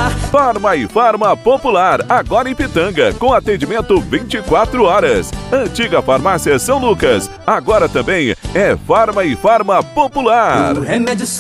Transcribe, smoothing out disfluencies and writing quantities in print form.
Farma e Farma Popular, agora em Pitanga, com atendimento 24 horas. Antiga Farmácia São Lucas, agora também é Farma e Farma Popular.